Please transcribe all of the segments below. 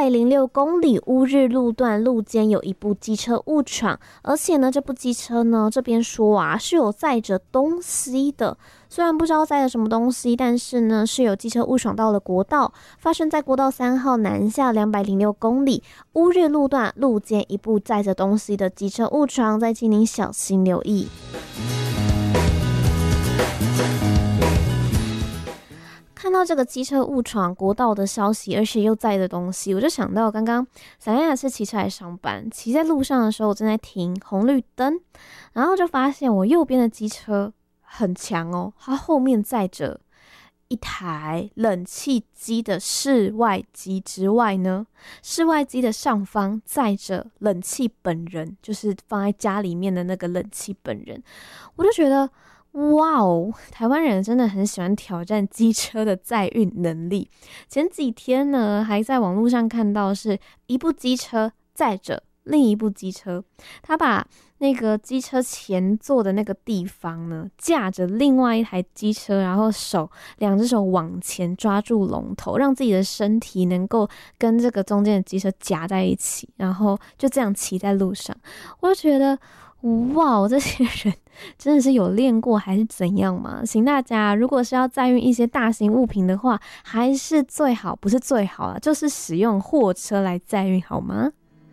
206公里乌日路段路肩有一部机车误闯，而且呢，这部机车呢，这边说啊是有载着东西的。虽然不知道载了什么东西，但是呢，是有机车误闯到了国道，发生在国道3号南下206公里乌日路段路肩一部载着东西的机车误闯，再请您小心留意。看到这个机车误闯国道的消息，而且又载的东西，我就想到刚刚小燕雅是骑车来上班，骑在路上的时候，我正在停红绿灯，然后就发现我右边的机车很强哦，它后面载着一台冷气机的室外机之外呢，室外机的上方载着冷气本人，就是放在家里面的那个冷气本人，我就觉得哇哦，台湾人真的很喜欢挑战机车的载运能力。前几天呢，还在网络上看到是一部机车载着另一部机车，他把那个机车前座的那个地方呢，架着另外一台机车，然后两只手往前抓住龙头，让自己的身体能够跟这个中间的机车夹在一起，然后就这样骑在路上。我就觉得哇，这些人真的是有练过还是怎样吗？请大家如果是要载运一些大型物品的话，还是最好，不是最好啦，就是使用货车来载运好吗？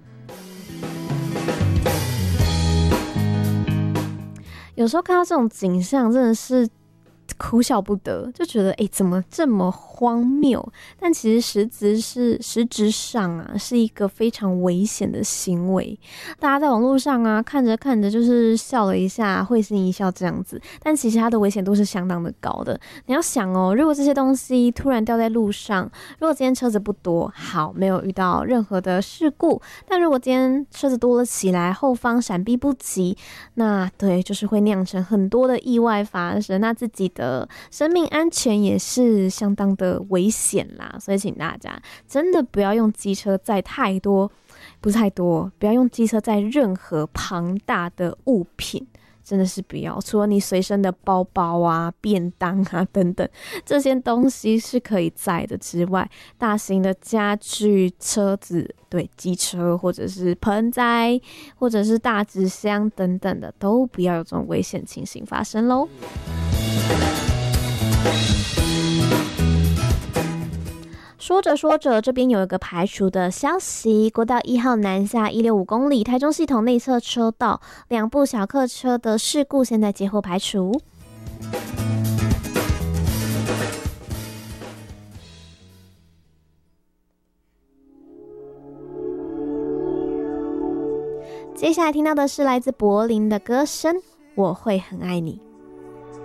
有时候看到这种景象真的是哭笑不得，就觉得怎么这么荒谬，但其实实质上啊是一个非常危险的行为。大家在网络上啊看着看着就是笑了一下，会心一笑这样子，但其实它的危险度是相当的高的。你要想哦，如果这些东西突然掉在路上，如果今天车子不多，好，没有遇到任何的事故，但如果今天车子多了起来，后方闪避不及，那对，就是会酿成很多的意外发生，那自己的生命安全也是相当的危险啦。所以请大家真的不要用机车载太多，不是太多，不要用机车载任何庞大的物品，真的是不要。除了你随身的包包啊、便当啊等等这些东西是可以载的之外，大型的家具、车子，对，机车或者是盆栽或者是大纸箱等等的，都不要有这种危险情形发生咯。说着说着，这边有一个排除的消息，国道1号南下165公里，台中系统内侧车道2部小客车的事故现在接获排除。接下来听到的是来自柏林的歌声，我会很爱你。